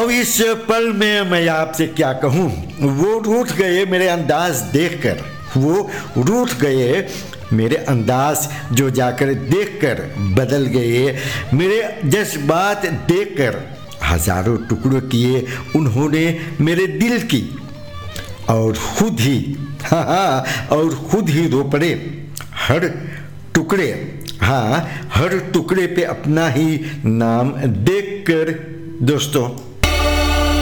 अब इस पल में मैं आपसे क्या कहूँ, वो रूठ गए मेरे अंदाज देखकर, वो रूठ गए मेरे अंदाज जो जाकर देखकर बदल गए, मेरे जज्बात देखकर हजारों टुकड़ों किए उन्होंने मेरे दिल की, और खुद ही और खुद ही रो पड़े हर टुकड़े, हर टुकड़े पे अपना ही नाम देखकर। दोस्तों